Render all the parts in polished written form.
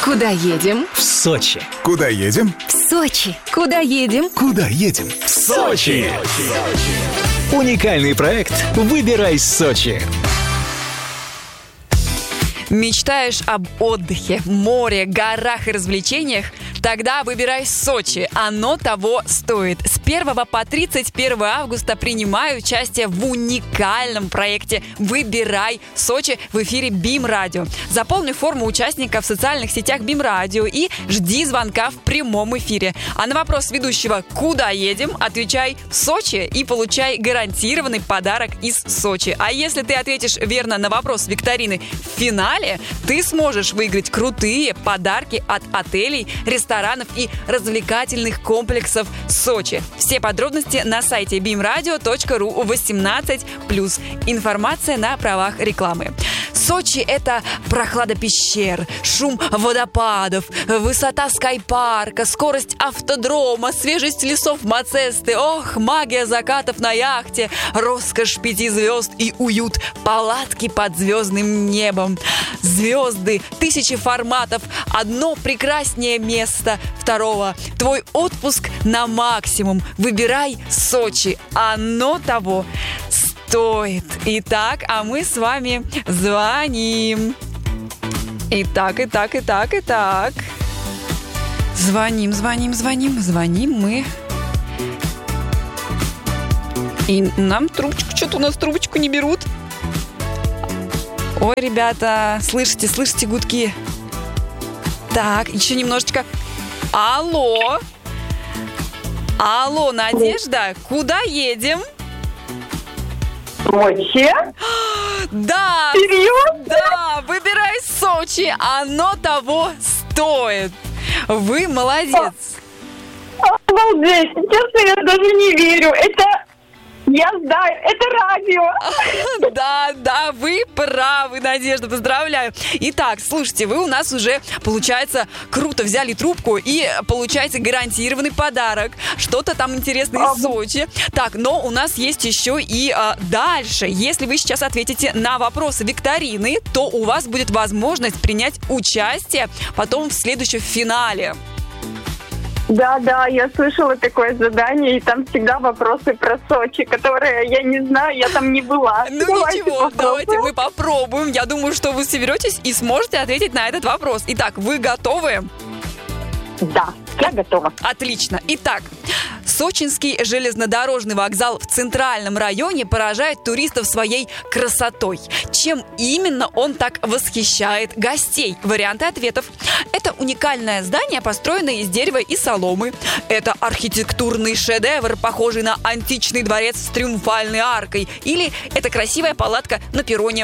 Куда едем? В Сочи. Куда едем? В Сочи. Куда едем? Куда едем? В Сочи. Уникальный проект «Выбирай Сочи». Мечтаешь об отдыхе, море, горах и развлечениях? Тогда выбирай Сочи. Оно того стоит. С 1 по 31 августа принимаю участие в уникальном проекте «Выбирай Сочи» в эфире БИМ-радио. Заполни форму участника в социальных сетях БИМ-радио и жди звонка в прямом эфире. А на вопрос ведущего «Куда едем?» отвечай «В Сочи» и получай гарантированный подарок из Сочи. А если ты ответишь верно на вопрос викторины в финале, ты сможешь выиграть крутые подарки от отелей, ресторанов и развлекательных комплексов Сочи. Все подробности на сайте bimradio.ru 18+. Информация на правах рекламы. Сочи – это прохлада пещер, шум водопадов, высота скайпарка, скорость автодрома, свежесть лесов Мацесты, магия закатов на яхте, роскошь 5 звезд и уют палатки под звездным небом. Звезды, тысячи форматов, одно прекраснее места второго. Твой отпуск на максимум. Выбирай Сочи. Оно того стоит. Итак, а мы с вами звоним. Итак. Звоним мы. И нам трубочку, что-то у нас трубочку не берут. Ой, ребята, слышите гудки? Так, еще немножечко. Алло, Надежда, куда едем? Сочи? Да! Серьезно? Да, выбирай Сочи, оно того стоит. Вы молодец. Обалдеть, честно, я даже не верю. Я знаю, это радио. Да, вы правы, Надежда, поздравляю. Итак, слушайте, вы у нас уже, получается, круто взяли трубку и получаете гарантированный подарок. Что-то там интересное из Сочи. Так, но у нас есть еще и дальше. Если вы сейчас ответите на вопросы викторины, то у вас будет возможность принять участие потом в следующем финале. Да, я слышала такое задание, и там всегда вопросы про Сочи, которые я не знаю, я там не была. Давайте мы попробуем. Я думаю, что вы соберетесь и сможете ответить на этот вопрос. Итак, вы готовы? Да, я готова. Отлично. Итак, Сочинский железнодорожный вокзал в центральном районе поражает туристов своей красотой. Чем именно он так восхищает гостей? Варианты ответов. Это уникальное здание, построенное из дерева и соломы. Это архитектурный шедевр, похожий на античный дворец с триумфальной аркой. Или это красивая палатка на перроне.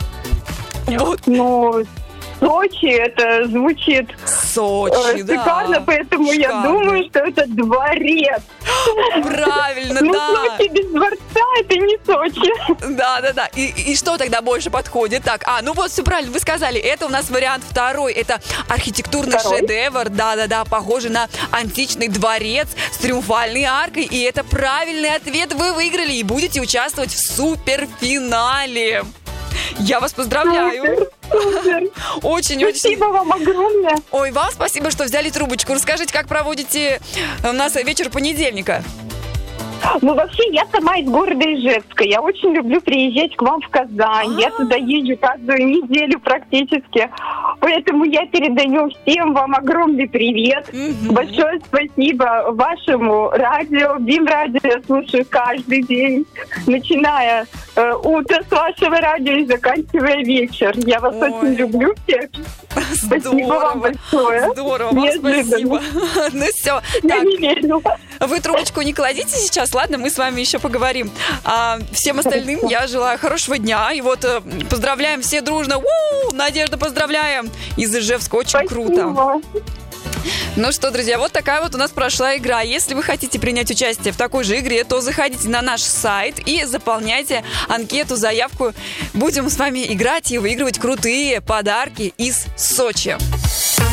Вот. Сочи, это звучит шикарно, поэтому шикарно. Я думаю, что это дворец. Правильно, да. Сочи без дворца – это не Сочи. Да. И что тогда больше подходит? Так, все правильно, вы сказали. Это у нас вариант второй. Это архитектурный шедевр. Да, похожий на античный дворец с триумфальной аркой. И это правильный ответ. Вы выиграли и будете участвовать в суперфинале. Я вас поздравляю. Супер. Очень. Спасибо вам огромное. Ой, вам спасибо, что взяли трубочку. Расскажите, как проводите у нас вечер понедельника? Вообще, я сама из города Ижевска. Я очень люблю приезжать к вам в Казань. Я туда езжу каждую неделю практически. Поэтому я передаю всем вам огромный привет. Большое спасибо вашему радио. БИМ-радио я слушаю каждый день. Начиная утро с вашего радио и заканчивая вечер. Я вас очень люблю всех. Спасибо вам большое. Здорово, вам спасибо. Ну все. Я не верю. Вы трубочку не кладите сейчас, ладно? Мы с вами еще поговорим. А всем остальным я желаю хорошего дня. И вот поздравляем все дружно. Надежда, поздравляем! Из Ижевска. Очень круто. Ну что, друзья, вот такая вот у нас прошла игра. Если вы хотите принять участие в такой же игре, то заходите на наш сайт и заполняйте анкету, заявку. Будем с вами играть и выигрывать крутые подарки из Сочи.